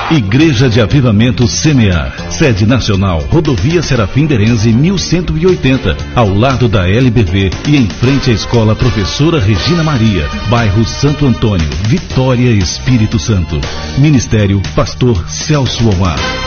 Igreja de Avivamento Semear, sede nacional, Rodovia Serafim Derenze 1180, ao lado da LBV e em frente à Escola Professora Regina Maria, bairro Santo Antônio, Vitória, Espírito Santo. Ministério Pastor Celso Omar.